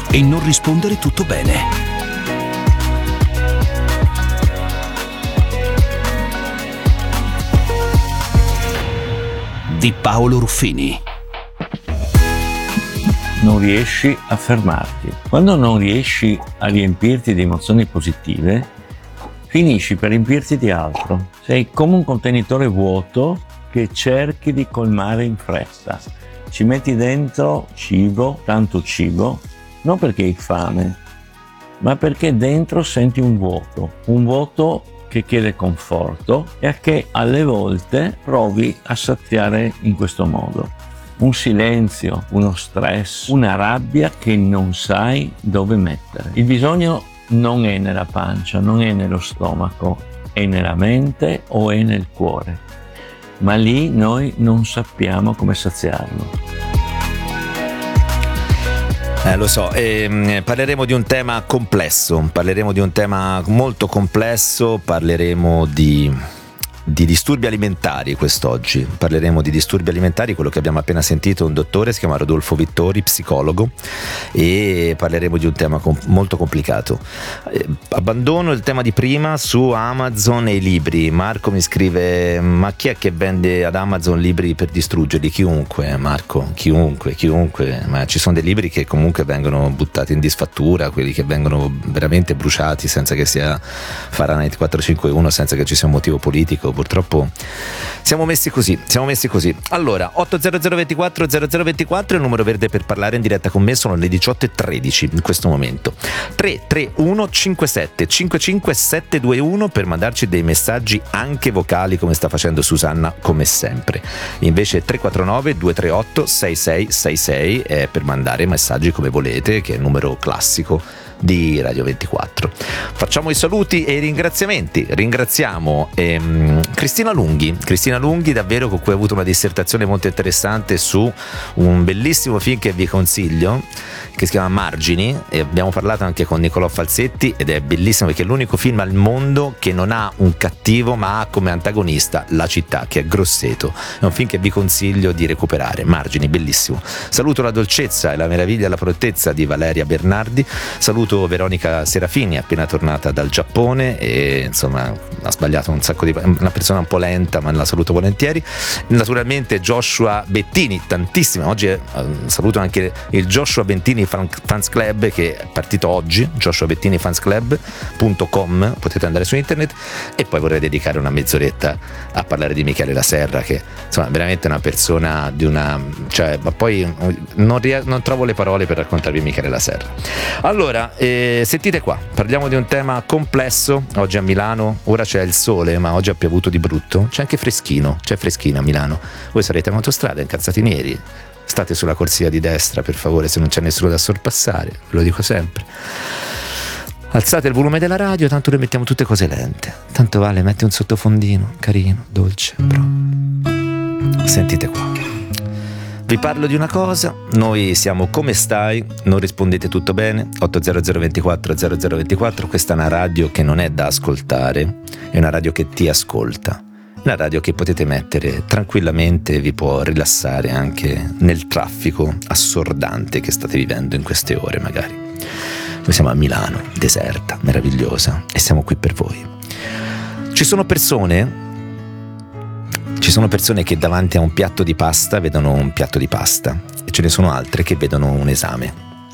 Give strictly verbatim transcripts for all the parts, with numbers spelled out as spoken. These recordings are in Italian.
e non rispondere tutto bene. Di Paolo Ruffini. Non riesci a fermarti. Quando non riesci a riempirti di emozioni positive, finisci per riempirti di altro. Sei come un contenitore vuoto che cerchi di colmare in fretta. Ci metti dentro cibo, tanto cibo, non perché hai fame, ma perché dentro senti un vuoto, un vuoto che chiede conforto e che alle volte provi a saziare in questo modo. Un silenzio, uno stress, una rabbia che non sai dove mettere. Il bisogno non è nella pancia, non è nello stomaco, è nella mente o è nel cuore. Ma lì noi non sappiamo come saziarlo. Eh, lo so, ehm, parleremo di un tema complesso, parleremo di un tema molto complesso, parleremo di... di disturbi alimentari quest'oggi. Parleremo di disturbi alimentari, quello che abbiamo appena sentito, un dottore, si chiama Rodolfo Vittori, psicologo, e parleremo di un tema com- molto complicato. Eh, abbandono il tema di prima su Amazon e i libri. Marco mi scrive: ma chi è che vende ad Amazon libri per distruggerli? Chiunque, Marco, chiunque, chiunque. Ma ci sono dei libri che comunque vengono buttati in disfattura, quelli che vengono veramente bruciati senza che sia Fahrenheit quattrocentocinquantuno, senza che ci sia un motivo politico. Purtroppo siamo messi così, siamo messi così. Allora, otto zero zero due quattro zero zero due quattro è il numero verde per parlare in diretta con me, sono le diciotto e tredici in questo momento. tre tre uno cinque sette cinque cinque sette due uno per mandarci dei messaggi anche vocali, come sta facendo Susanna come sempre. Invece tre quattro nove due tre otto sei sei sei sei è per mandare messaggi come volete, che è il numero classico di Radio ventiquattro. Facciamo i saluti e i ringraziamenti. Ringraziamo ehm, Cristina Lunghi, Cristina Lunghi davvero, con cui ho avuto una dissertazione molto interessante su un bellissimo film che vi consiglio, che si chiama Margini, e abbiamo parlato anche con Nicolò Falsetti, ed è bellissimo perché è l'unico film al mondo che non ha un cattivo ma ha come antagonista la città, che è Grosseto. È un film che vi consiglio di recuperare. Margini, bellissimo. Saluto la dolcezza e la meraviglia e la prontezza di Valeria Bernardi. Saluto Veronica Serafini, appena tornata dal Giappone, e insomma ha sbagliato un sacco di... una persona un po' lenta, ma la saluto volentieri. Naturalmente Joshua Bettini, tantissime oggi. eh, saluto anche il Joshua Bettini Fans Club, che è partito oggi, joshua bettini fans club punto com, potete andare su internet. E poi vorrei dedicare una mezz'oretta a parlare di Michele La Serra, che insomma è veramente una persona di una... cioè, ma poi non, ries- non trovo le parole per raccontarvi Michele La Serra. Allora, eh, sentite qua, parliamo di un tema complesso. Oggi a Milano, ora c'è il sole, ma oggi ha piovuto di brutto. C'è anche freschino, c'è freschino a Milano. Voi sarete in autostrada, incazzati neri, state sulla corsia di destra, per favore, se non c'è nessuno da sorpassare, ve lo dico sempre. Alzate il volume della radio, tanto le mettiamo tutte cose lente. Tanto vale, metti un sottofondino carino, dolce, però. Sentite qua. Vi parlo di una cosa, noi siamo Come Stai, non rispondete tutto bene, otto zero zero due quattro zero zero due quattro, questa è una radio che non è da ascoltare, è una radio che ti ascolta, una radio che potete mettere tranquillamente e vi può rilassare anche nel traffico assordante che state vivendo in queste ore magari. Noi siamo a Milano, deserta, meravigliosa, e siamo qui per voi. Ci sono persone... Ci sono persone che davanti a un piatto di pasta vedono un piatto di pasta, e ce ne sono altre che vedono un esame,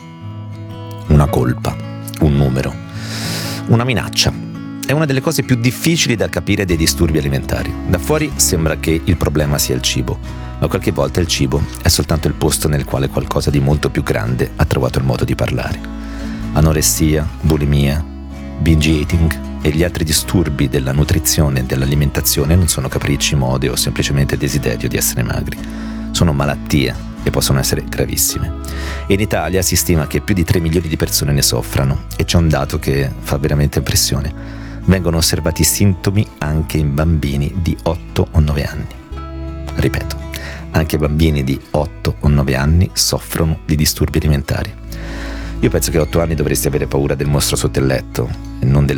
una colpa, un numero, una minaccia. È una delle cose più difficili da capire dei disturbi alimentari. Da fuori sembra che il problema sia il cibo, ma qualche volta il cibo è soltanto il posto nel quale qualcosa di molto più grande ha trovato il modo di parlare. Anoressia, bulimia, binge eating e gli altri disturbi della nutrizione e dell'alimentazione non sono capricci, mode o semplicemente desiderio di essere magri. Sono malattie e possono essere gravissime. In Italia si stima che più di tre milioni di persone ne soffrano, e c'è un dato che fa veramente impressione. Vengono osservati sintomi anche in bambini di otto o nove anni. Ripeto, anche bambini di otto o nove anni soffrono di disturbi alimentari. Io penso che a otto anni dovresti avere paura del mostro sotto il letto e non delle